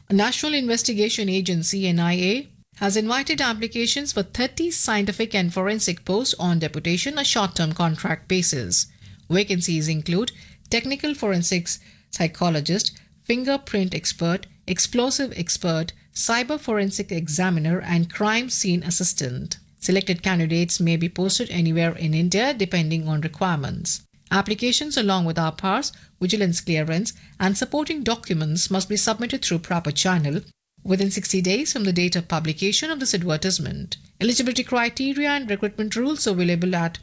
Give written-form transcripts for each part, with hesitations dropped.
National Investigation Agency (NIA) has invited applications for 30 scientific and forensic posts on deputation, a short-term contract basis. Vacancies include technical forensics psychologist, fingerprint expert, explosive expert, cyber forensic examiner, and crime scene assistant. Selected candidates may be posted anywhere in India depending on requirements. Applications along with RPARS, vigilance clearance, and supporting documents must be submitted through proper channel within 60 days from the date of publication of this advertisement. Eligibility criteria and recruitment rules available at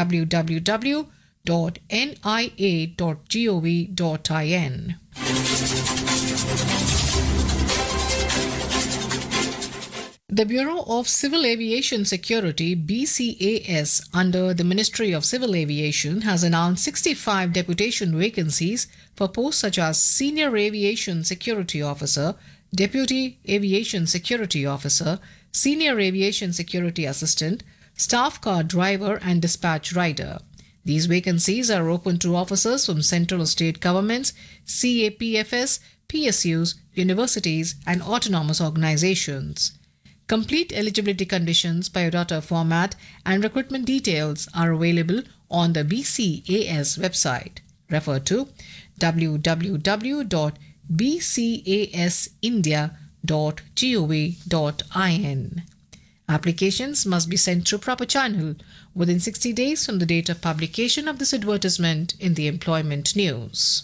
www.nia.gov.in. The Bureau of Civil Aviation Security (BCAS) under the Ministry of Civil Aviation has announced 65 deputation vacancies for posts such as Senior Aviation Security Officer, Deputy Aviation Security Officer, Senior Aviation Security Assistant, Staff Car Driver and Dispatch Rider. These vacancies are open to officers from central or state governments, CAPFS, PSUs, universities and autonomous organizations. Complete eligibility conditions, biodata format and recruitment details are available on the BCAS website. Refer to www.bcasindia.gov.in. Applications must be sent through proper channel within 60 days from the date of publication of this advertisement in the Employment News.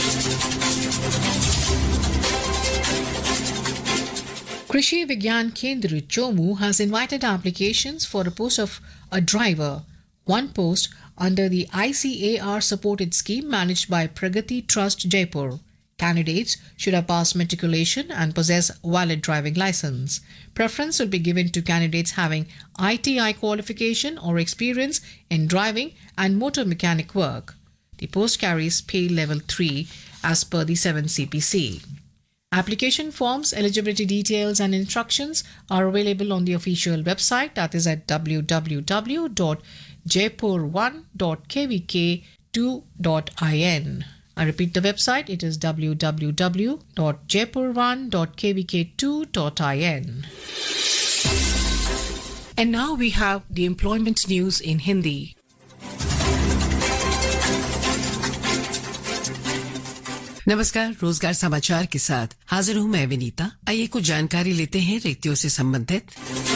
Krishi Vigyan Kendra Chomu has invited applications for a post of a driver, one post under the ICAR supported scheme managed by Pragati Trust Jaipur. Candidates should have passed matriculation and possess valid driving license. Preference will be given to candidates having ITI qualification or experience in driving and motor mechanic work. The post carries pay level 3 as per the 7 CPC. Application forms, eligibility details and instructions are available on the official website, that is at www.jaipur1.kvk2.in. I repeat the website, it is www.jaipur1.kvk2.in. And now we have the employment news in Hindi. नमस्कार, रोजगार समाचार के साथ हाजिर हूं मैं विनीता। आइए कुछ जानकारी लेते हैं रिक्तियों से संबंधित।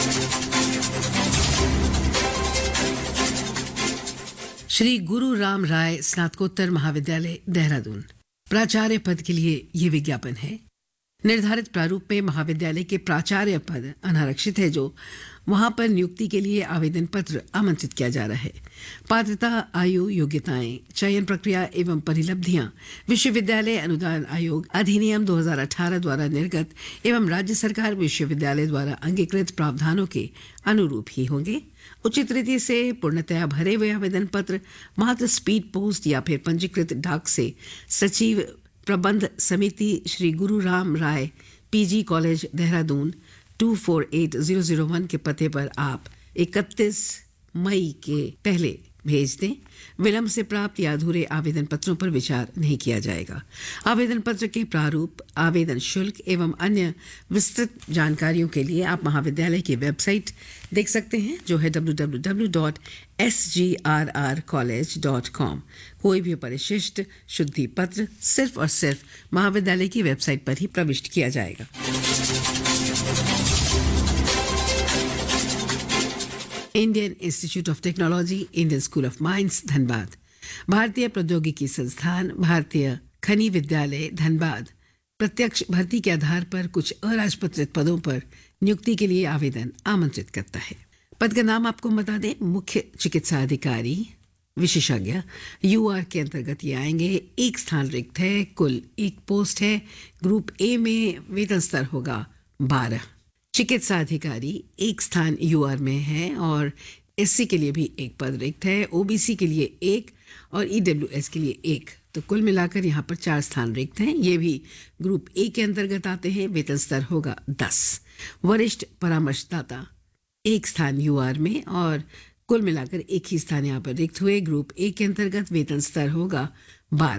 श्री गुरु राम राय स्नातकोत्तर महाविद्यालय देहरादून प्राचार्य पद के लिए ये विज्ञापन है। निर्धारित प्रारूप में महाविद्यालय के प्राचार्य पद अनारक्षित है, जो वहां पर नियुक्ति के लिए आवेदन पत्र आमंत्रित किया जा रहा है। पात्रता, आयु, योग्यताएं, चयन प्रक्रिया एवं परिलब्धियां विश्वविद्यालय अनुदान आयोग अधिनियम 2018 द्वारा निर्गत एवं राज्य सरकार विश्वविद्यालय द्वारा अंगीकृत प्रावधानों के अनुरूप ही होंगे। उचित रीति से पूर्णतया भरे हुए आवेदन पत्र मात्र स्पीड पोस्ट या फिर पंजीकृत डाक से सचिव प्रबंध समिति श्री गुरु राम राय पीजी कॉलेज देहरादून 248001 के पते पर आप 31 मई के पहले भेज दें। विलंब से प्राप्त या अधूरे आवेदन पत्रों पर विचार नहीं किया जाएगा। आवेदन पत्र के प्रारूप, आवेदन शुल्क एवं अन्य विस्तृत जानकारियों के लिए आप महाविद्यालय की वेबसाइट देख सकते हैं, जो है www.sgrrcollege.com। कोई भी परिशिष्ट शुद्धि पत्र सिर्फ और सिर्फ महाविद्यालय की वेबसाइट पर ही प्रविष्ट किया जाएगा। Indian institute of technology, Indian school of mines, Dhanbad, भारतीय प्रौद्योगिकी संस्थान, भारतीय खनि विद्यालय धनबाद प्रत्यक्ष भर्ती के आधार पर कुछ अराजपत्रित पदों पर नियुक्ति के लिए आवेदन आमंत्रित करता है। पद का नाम आपको बता दें, मुख्य चिकित्सा अधिकारी विशेषज्ञ यूआर के अंतर्गत ये आएंगे। एक स्थान रिक्त है, कुल एक पोस्ट है। ग्रुप ए में वेतन स्तर होगा 12। चिकित्सा अधिकारी एक स्थान यूआर में है और एससी के लिए भी एक पद रिक्त है, ओबीसी के लिए एक और ईडब्ल्यूएस के लिए एक। तो कुल मिलाकर यहाँ पर 4 स्थान रिक्त हैं। ये भी ग्रुप ए के अंतर्गत आते हैं। वेतन स्तर होगा 10। वरिष्ठ परामर्शदाता एक स्थान यूआर में और कुल मिलाकर एक ही स्थान यहाँ पर रिक्त हुए। ग्रुप ए के अंतर्गत वेतन स्तर होगा 12।